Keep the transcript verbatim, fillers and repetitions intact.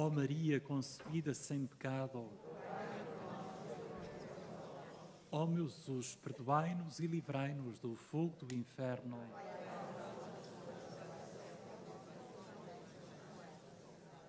Ó Maria concebida sem pecado, ó meu Jesus, perdoai-nos e livrai-nos do fogo do inferno.